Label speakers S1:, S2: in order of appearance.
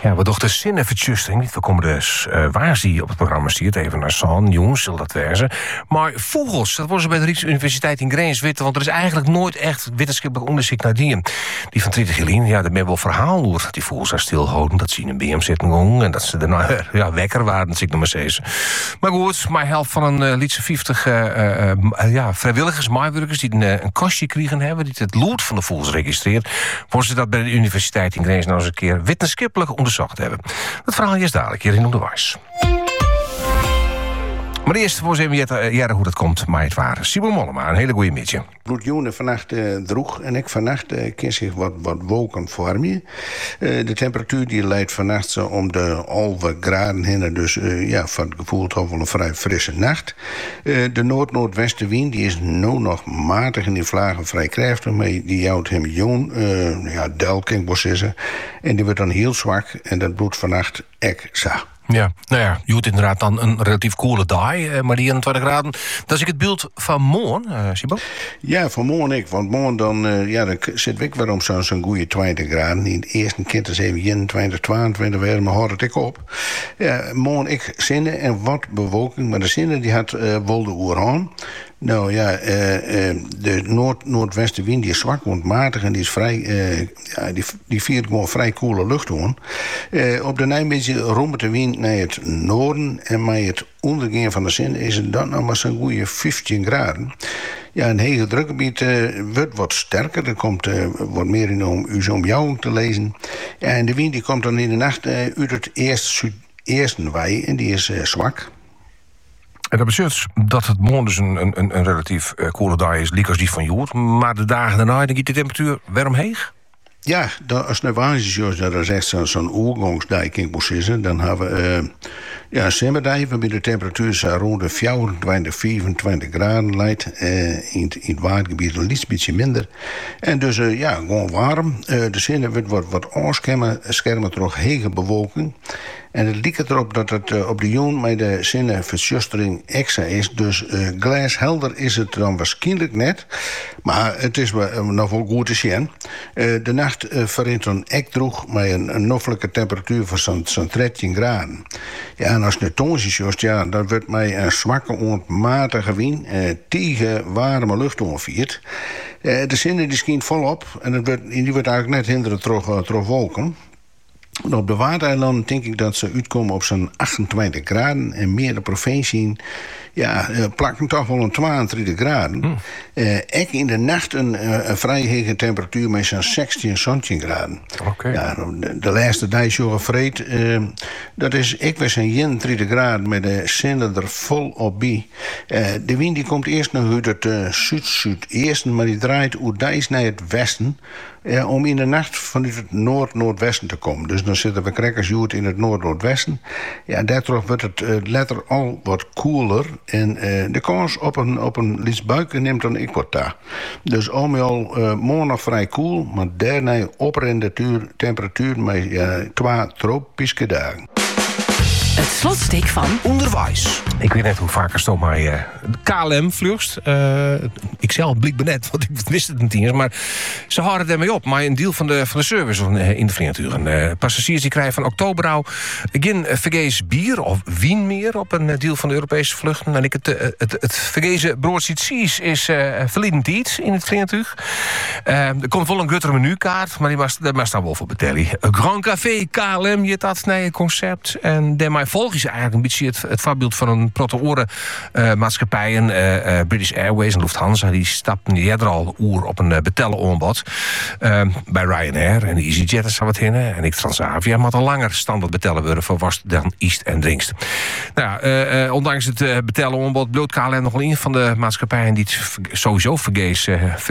S1: Ja, we dachten zinnenvertjusting. Niet, we komen dus waar zie je op het programma stiert. Even naar San, jongens, zal dat wezen. Maar vogels, dat was er bij de Rijksuniversiteit in Grijns weten. Want er is eigenlijk nooit echt wetenschappelijk onderzoek naar die. Die van 30 geleden, ja, daar ben wel verhaal over. Die vogels daar stilhouden, dat ze in een BM zitten gong. En dat ze daarna wekker waren, dat zie ik nog maar steeds. Maar goed, maar helft van een liedse 50 vrijwilligers, maaiwerkers die een kastje kregen hebben, die het lood van de vogels registreert, voor ze dat bij de Universiteit in Grijns nou eens een keer wetenschappelijk onderzocht hebben. Dat verhaal is dadelijk hier in Onderwijs. Maar eerst voor eens even jaren hoe dat komt, maar het waren. Simon Mollema, een hele goeie midje.
S2: Bloedjoenen vannacht droeg en ik vannacht kan zich wat wolken vormen. De temperatuur die leidt vannacht zo om de 11 graden heen. Dus van het gevoel toch wel een vrij frisse nacht. De noord-noordwestenwind die is nu nog matig en die vlagen vrij krachtig. Maar die houdt hem jong, del kan ik wel zeggen. En die wordt dan heel zwak en dat bloedt vannacht ek zacht.
S1: Ja, nou ja, je hoort inderdaad dan een relatief koele dag, maar die 21 graden. Dat is het beeld van morgen, Sibo?
S2: Ja, van morgen ik. Want morgen dan zit ik weer om zo'n goede 20 graden. In de eerste keer is even 21, 22 weer, maar hoort het ik op. Ja, morgen ik zinnen en wat bewolking, maar de zinnen die had wolde oerhaan. Nou ja, de noordwestenwind die is zwak, want matig en die is vrij, die viert gewoon vrij koele lucht aan. Op de Nijmegen rommelt de wind naar het noorden en bij het ondergaan van de zin is het dan nog maar zo'n goede 15 graden. Ja, een hege drukgebied wordt wat sterker. Er komt wat meer in om jou te lezen. Ja, en de wind die komt dan in de nacht uit het zuidesten wei en die is zwak.
S1: En dat betekent dat het morgen dus een relatief koele dag is, liek als die van Joert. Maar de dagen daarna, dan gaat de temperatuur weer omheeg?
S2: Ja, als het nou is, dat is echt zo'n oorgangsdijk in Bossissen. Dan hebben we een zomerdag waarbij de temperatuur rond de 24, 25 graden leidt. In het waardgebied een beetje minder. En dus gewoon warm. De zinnen wordt wat aanschermen door hege bewolking. En het lijkt erop dat het op de joen met de zinnenverjustering extra is. Dus glashelder is het dan waarschijnlijk net. Maar het is nog wel goed te zien. De nacht verrint dan ek droeg met een noffelijke temperatuur van zo'n 13 graden. Ja, en als het net tons is, dan wordt mij een zwakke onmatige wind tegen warme lucht onviert. De zinnen die schijnt volop en die wordt eigenlijk net hinderen door wolken. Op de Waddeneilanden denk ik dat ze uitkomen op zo'n 28 graden. En meer de provincie plakken toch wel een 22 graden. Ik in de nacht een vrij hege temperatuur met zo'n 16, 17 graden.
S1: Okay.
S2: Ja, de laatste dag is vreed. Dat is ik was een 31 graden met de zinnen er vol op bij. De wind die komt eerst nog uit het zuid-zuidesten, maar die draait uit Dijs naar het westen. Om in de nacht vanuit het noord-noordwesten te komen. Dus dan zitten we krekkersjoerd in het noord-noordwesten. Ja, daardoor wordt het letter al wat koeler. En de kans op een liesbuik neemt dan ik wat daar. Dus al morgen nog vrij koel, maar daarna oprende temperatuur met 2 tropische dagen.
S3: Het slotstuk van
S1: Onderwijs. Ik weet net hoe vaak er stond maar KLM vlucht. Ik zelf blik net, want ik wist het niet eens. Maar ze houden ermee op. Maar een deel van de service in de vlieguren. Passagiers die krijgen van oktober al geen vergees bier of wien meer op een deel van de Europese vluchten. En het vergezen broodje is verliedend iets in het vliegtuig. Er komt wel een gutter menukaart, maar die was dan wel voor betellen. Grand Café KLM, je dat nee concept. En daarmee volgens je eigenlijk een beetje het voorbeeld van een protoren maatschappijen. British Airways en Lufthansa, die stapten eerder al op een betellen aanbod. Bij Ryanair en EasyJet is wat heen. En ik Transavia, maar al langer standaard betellen worden voor was dan East en Drinkst. Nou, ondanks het betellen aanbod bloot KLM nog wel een van de maatschappijen die het sowieso vergees